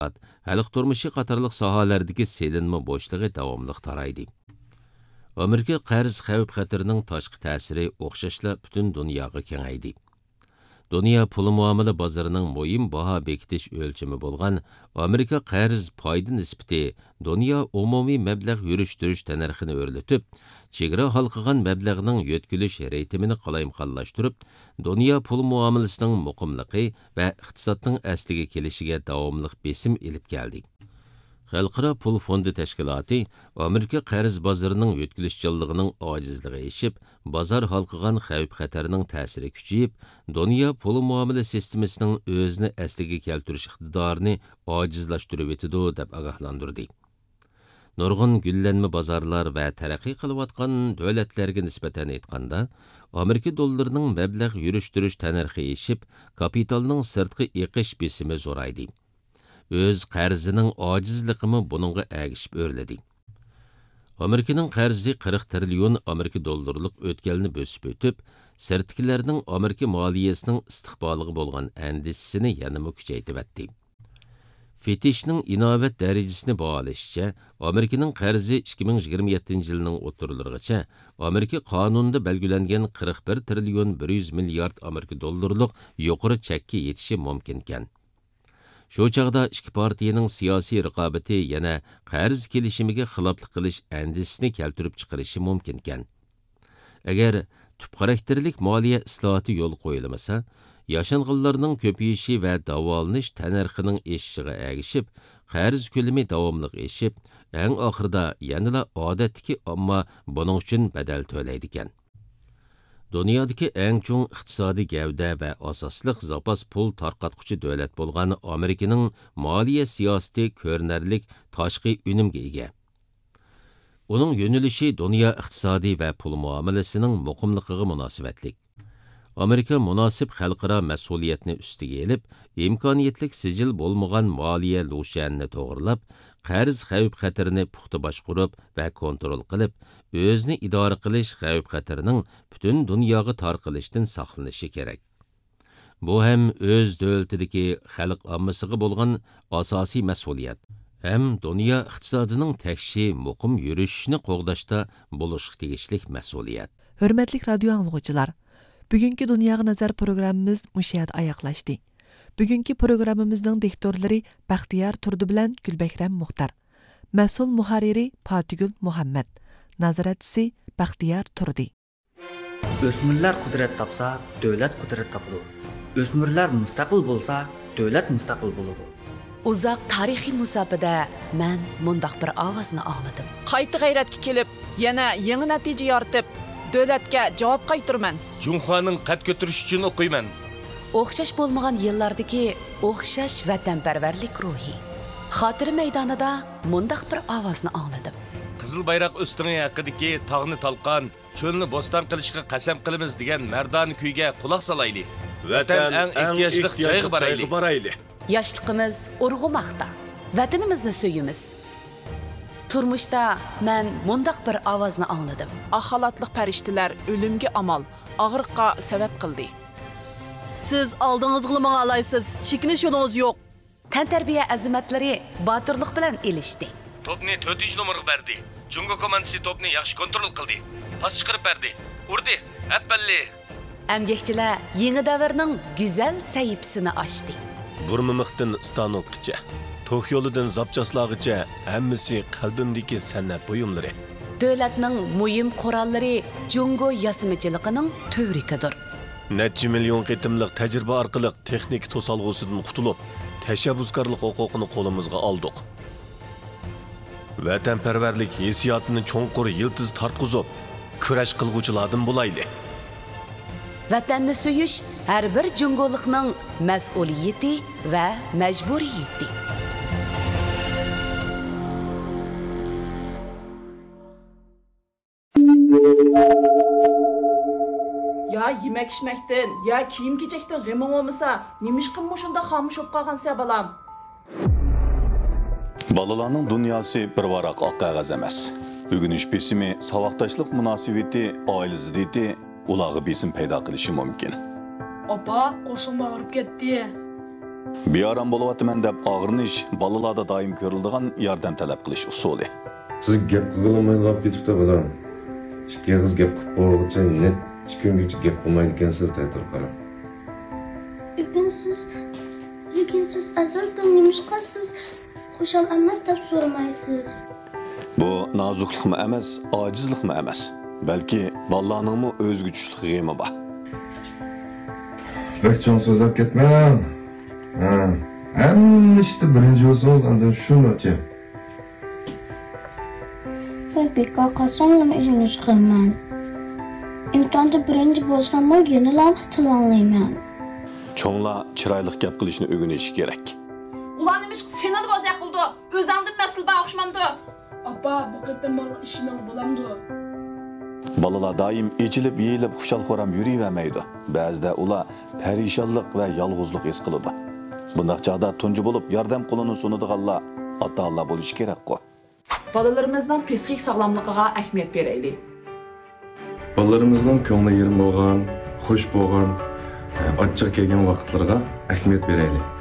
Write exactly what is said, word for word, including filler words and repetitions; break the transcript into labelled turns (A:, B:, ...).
A: haliq turmushi qatorliq sohalardagi selinma bo'shlig'i davomli taraydi. Amerika qarz xavf xatarining tashqi ta'siri o'xshashla butun dunyoga kengaydi. Dünya pul muomala bozorining muhim baho bekitish o'lchami bo'lgan Amerika qarz foyda nisbati dunyo umumiy mablag' yurish-turish tanarxini o'rlatib, chegara halqagan mablag'ning yo'tkilish reytimini qalaymqonlashtirib, dunyo pul muomalasining muqimligi va iqtisodning asliga kelishiga davomli besim ilib keldi. Xalqaro pul fondi tashkiloti Amerika qarz bozorining yo'tkilishchanligining ojizligi eshib, bozor halqigan xavf xatarining ta'siri kuchayib, dunyo pul muomala sistemasining o'zini asliga keltirish iqtidorini ojizlashtirib etidi deb ogohlantirdi. Nurg'un gullanma bozorlar va taraqqiy qilayotgan davlatlarga nisbatan aytganda, Amerika dollarining mablag' yurish-turish tanarxi eshib, kapitalning sirtqi eqish besimi zo'raydi. Öz qarzining ojizligimi buningga agishib o'rladi. Amerikaning qarzi qirq trillion Amerika dollarlik o'tkalni bosib o'tib, sirtkilarning Amerika moliyasining istiqboliga bo'lgan andisini yanada kuchaytirdi. Fetishning inovat darajasini baholashcha, Amerikaning qarzi ikki ming yigirma yettinchi yilning o'ttirlarigacha Amerika qonunida belgilangan qirq bir trillion bir yuz milliard Amerika dollarlik yuqori chekka yetishi mumkin ekan. Shu chaqda ikki partiyaning siyosiy raqobati yana qarz kelishimiga xiloflik qilish andisini keltirib chiqarishi mumkin ekan. Agar tub xarakterlik moliya islohoti yo'l qo'yilmasa, yashanqinlarning ko'payishi va davolanish tanarxining eshishiga agishib, qarz ko'lami davomli eshib, eng oxirida yanada odatdagi ammo buning uchun badal to'laydi ekan. Dunyodagi eng cho'ng iqtisodiy gavda va asosliq zapas pul tarqatquchi davlat bo'lgan Amerikaning moliya siyosati ko'rinarlik tashqi unumga ega. Uning yo'nalishi dunyo iqtisodiy va pul muomalasining muqimligiga munosabatlik. Amerika munosib xalqaro mas'uliyatni ustiga olib, imkoniyatlik sijil bo'lmagan moliya lushanni to'g'rilab, qarz xavf xatarini puxta boshqarib va kontrol qilib, o'zni idora qilish xavf xatarining butun dunyoga tarqalishdan saqlanishi kerak. Bu ham o'z davlatidagi xalq ommasiga bo'lgan asosiy mas'uliyat. Ham dunyo iqtisodining takshi muqim yurishini qo'g'dashda bo'lishga tegishli mas'uliyat.
B: Hurmatli radio anglovchilar, bugungi Dunyoga nazar programmamiz mushayat oyoqlashdi. Bugungi programmamizning diktorlari Baxtiyor Turdi bilan Gulbakram Muxtar. Mas'ul muharriri Fatigul Muhammad. Nazoratchisi Baxtiyor Turdi.
C: O'smirlar qudrat topsa, davlat qudrat topadi. O'smirlar mustaqil bo'lsa, davlat mustaqil bo'ladi.
D: Uzoq tarixiy musofada men mundaq bir ovozni angladim.
E: Qayta g'ayratga kelib, yana yangi natija yoritib, davlatga javob qaytarman.
F: Junxoning qad ko'tarish uchun o'qiyman.
D: O'xshash bo'lmagan yillardagi o'xshash vatanparvarlik ruhi. Xotira maydonida mundaq bir ovozni angladim.
F: Qizil bayroq ustungi haqidagi tog'ni talqon, cho'lni bo'ston qilishga qasam qilamiz degan mardon kuyga quloq solayli. Vatan eng ehtiyojli joyga borayli.
D: Yoshligimiz urg'umoqda. Vatanimizni so'yimiz. Turmushda men mundaq bir ovozni angladim.
E: Axalatliq farishtalar o'limga amal, og'riqqa sabab qildi.
G: Siz oldingizga menga alaysiz, chekinish yo'lingiz yo'q.
D: Tantarbiya azimatlari botirlik bilan elishdi.
F: Topni to'rtinchi nomerga berdi. Jungo komandasi topni yaxshi kontrol qildi. Pas chiqarib berdi. Urdi. Appalli.
D: Amgakchilar yangi davrning go'zal sayifsini ochdi.
H: Burmimiqdan stanokgacha, to'q yo'lidan zapchaslag'icha hammasi qalbimdagi san'at buyumlari.
D: Davlatning muhim qurollari Jungo yasimichiligining tövrikidir.
H: Necha million qitimliq tajriba orqali texnik to'salg'usidan qutulib, tashabbuskorlik huquqini qo'limizga oldik. Vatanparvarlik hissiyotini cho'nqur yiltiz tartqizib, kurash qilguvchilardan bo'layli.
D: Vatanni so'yish har bir jungolikning mas'uliyati va majburiyati.
E: Ya yemek içmekten, ya kiyim kiyecekten g'iming olmasa, nimishqim shunda xomush bo'lib qolgansa balam.
I: Balalarning dunyosi bir varaq oq qog'oz emas. Ugunish besimi, savoqdoshlik munosabati, oila ziddiyati ularga besim paydo qilishi mumkin.
J: Opa, qo'shim og'rib ketdi.
I: Bearam bo'lyapman deb og'rinish bolalarda doim ko'riladigan yordam talab qilish usuli.
J: Siz gap qilolmay qolib ketibdi bolam. Ikki qiz gap qilib qo'yguncha net kungacha gap qilmaydi ekansiz ta'til qarab.
K: Lekin siz lekin siz azaldan nimishqa siz xushal emas deb so'ramaysiz.
I: Bu nozuklikmi emas, ojizlikmi emas, balki bolalarning o'zga tushligimi bor.
J: Bak cho'ng so'zlab ketmang. Ha, hamma ishda birinchi bo'lsangiz, undan shundoqcha.
K: Men bekor qolsam nima ishimga chiqaman. İmtihanda birinchi bo'lsam-mu, yana tilolmayman.
I: Cho'nglar chiroyli gap qilishni o'rganishi kerak.
E: Ular nima ish senani bozaq qildi? O'zingdan mas'ul baxshmamdi. Appa, bu qatdan bor ishning bo'lamdi.
I: Balalar doim echilib, yeyilib, xushal-xo'ram yuriyvermaydi. Ba'zida ular parishonlik va yolg'izlik his qiladi. Bundaq chaqda tunji bo'lib, yordam qo'lini sunadiganlar ota-onalar bo'lishi kerak-ku.
E: Balalarimizning psixik sog'lomligiga ahamiyat beraylik.
J: Balalarimizning ko'ngli yerim bo'lgan, xush bo'lgan, achchiq kelgan vaqtlarga ahamiyat beraylik.